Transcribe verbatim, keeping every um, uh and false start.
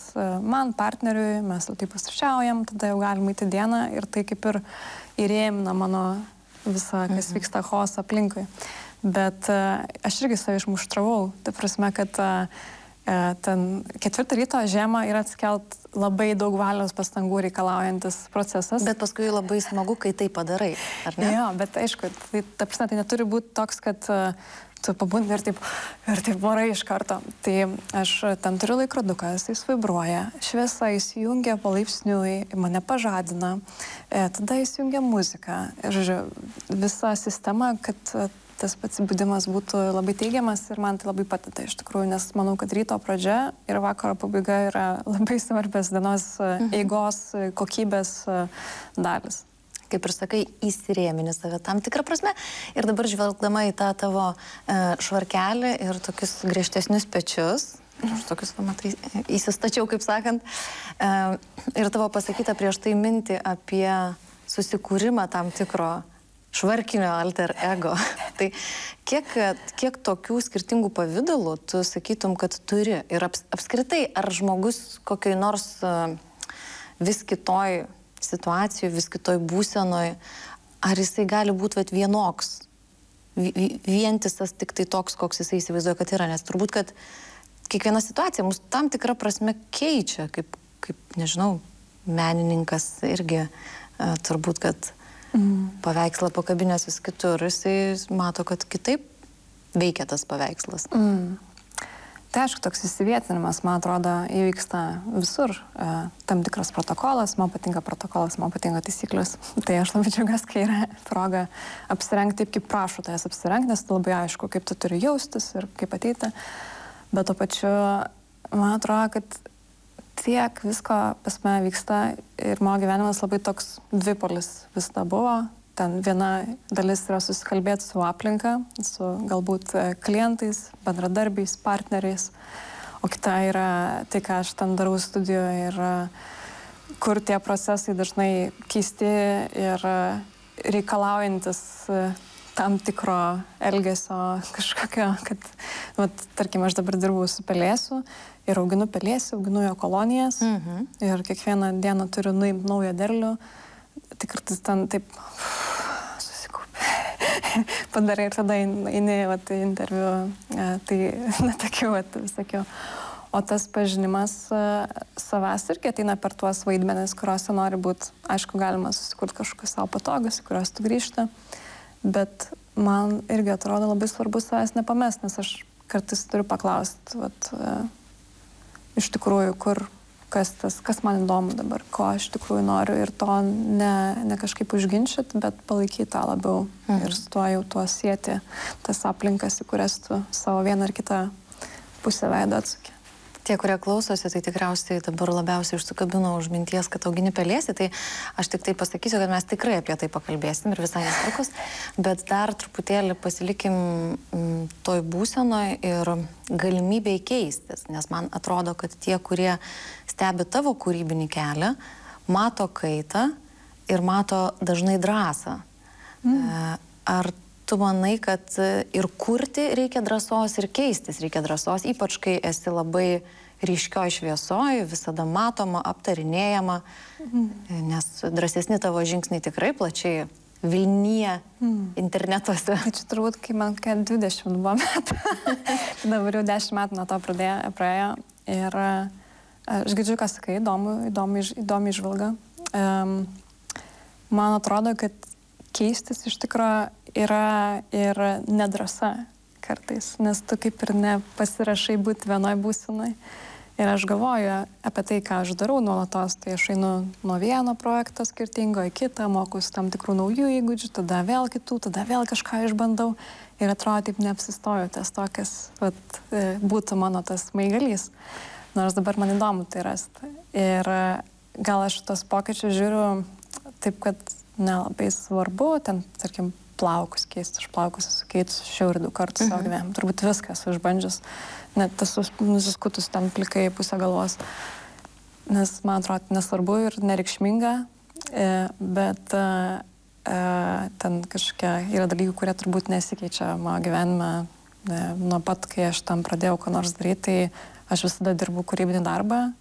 man, partneriui, mes taip pusryčiaujam, tada jau galim įti dieną ir tai kaip ir įrėmina mano visą, kas mhm. vyksta chaosą aplinkui. Bet uh, aš irgi save išmuštravau, tai prasme, kad uh, ten ketvirtą ryto žiemą yra atskelt labai daug valios pastangų reikalaujantis procesas. Bet paskui labai smagu, kai tai padarai, ar ne? Jo, bet aišku, tai, ta prasme, tai neturi būti toks, kad uh, tu pabundi ir taip, ir taip varai iš karto. Tai aš ten turiu laikroduką, jis vibruoja, šviesa įsijungia palaipsniui, mane pažadina, e, tada įsijungia muzika. Ir, žodžiu, visa sistema, kad tas pats budimas būtų labai teigiamas ir man tai labai padeda iš tikrųjų, nes manau, kad ryto pradžia ir vakaro pabaiga yra labai svarbios dienos eigos kokybės dalis. Kaip ir sakai, įsirėmini save tam tikrą prasme. Ir dabar žvelgdama į tą tavo e, švarkelį ir tokius griežtesnius pečius, aš tokius, matai, įsistačiau, kaip sakant, e, ir tavo pasakyta prieš tai mintį apie susikūrimą tam tikro švarkinio alter ego. Tai kiek, kiek tokių skirtingų pavydalų tu sakytum, kad turi? Ir aps, apskritai, ar žmogus kokioj nors uh, vis kitoj situacijoj, vis kitoj būsenoj, ar jisai gali būti vat, vienoks, vientisas tik tai toks, koks jisai įsivaizduoja, kad yra? Nes turbūt, kad kiekviena situacija mus tam tikrą prasme keičia, kaip, kaip nežinau, menininkas irgi uh, turbūt, kad Mm. paveikslą pakabinės vis kitur, jisai mato, kad kitaip veikia tas paveikslas. Mm. Tai aišku, toks įsivietinimas, man atrodo, įvyksta visur. E, tam tikras protokolas, man patinka protokolas, man patinka taisyklės. Tai aš labai džiaugiuosi, kai yra proga apsirengti taip, kaip prašo tai apsirengti, nes tai labai aišku, kaip tu turi jaustis ir kaip ateiti. Bet to pačiu, man atrodo, kad tiek visko pas mane vyksta ir mano gyvenimas labai toks dvipolis visada buvo. Ten viena dalis yra susikalbėti su aplinka, su galbūt klientais, bendradarbiais, partneriais, o kita yra tai, ką aš ten darau studijoje ir kur tie procesai dažnai keisti ir reikalaujantis tam tikro elgesio kažkokio, kad, nu, tarkim, aš dabar dirbu su pelėsiu ir auginu pelėsį, auginu jo kolonijas mhm. ir kiekvieną dieną turiu nuimti naują derlių. Tai kartais ten taip susikaupi, padarai ir tada eini vat, interviu, tai netakiau, visakiau. O tas pažinimas savęs irgi ateina per tuos vaidmenis, kuriuose nori būti. Aišku, galima susikurti kažkokius savo patogus, kuriuos tu grįžti. Bet man irgi atrodo labai svarbu savęs nepamest, nes aš kartais turiu paklausti, vat, e, iš tikrųjų, kur, kas tas, kas man įdomu dabar, ko aš iš tikrųjų noriu ir to ne, ne kažkaip užginčyti, bet palaikyti tą labiau mhm. ir su tuo jau tuo sieti tas aplinkas, į kurias tu savo vieną ar kitą pusę veidą atsuki. Tie, kurie klausosi, tai tikriausiai dabar labiausiai užsikabino už minties, kad augini pelėsį, tai aš tik tai pasakysiu, kad mes tikrai apie tai pakalbėsim ir visai netrukus, bet dar truputėlį pasilikim m, toj būsenoj ir galimybėj keistis, nes man atrodo, kad tie, kurie stebi tavo kūrybinį kelią, mato kaitą ir mato dažnai drąsą. Mm. Ar tu manai, kad ir kurti reikia drąsos, ir keistis reikia drąsos, ypač kai esi labai ryškioj šviesoj, visada matoma, aptarinėjama, mm. nes drąsesni tavo žingsniai tikrai plačiai Vilniuje, mm. internetuose. Tai čia turbūt, kai man kad dvidešimt buvo metų, dabar jau dešimt metų nuo to pradėjo, praėjo ir aš girdžiu, ką sakai, įdomu, įdomu, įdomu išvalga. Um, man atrodo, kad keistis iš tikrųjų yra ir nedrąsa kartais, nes tu kaip ir nepasirašai būti vienoj būsenoj. Ir aš galvoju apie tai, ką aš darau nuolatos, tai aš einu nuo vieno projekto skirtingo į kitą, mokus tam tikrų naujų įgūdžių, tada vėl kitų, tada vėl kažką išbandau ir atrodo taip neapsistoju ties to, kas vat, būtų mano tas smaigalys. Nors dabar man įdomu tai rasti. Ir gal aš tos pokyčius žiūriu taip, kad nelabai svarbu, ten, tarkim, plaukus keisti. Aš plaukus esu keitus šiaurį du kartus savo gyvenimą. Turbūt viskas išbandžius. Net tas nusiskutus ten plikai pusę galvos. Nes, man atrodo, nesvarbu ir nereikšminga, bet ten kažkokie yra dalykų, kurie turbūt nesikeičia mano gyvenime. Nuo pat, kai aš tam pradėjau ką nors daryti, tai aš visada dirbu kūrybinį darbą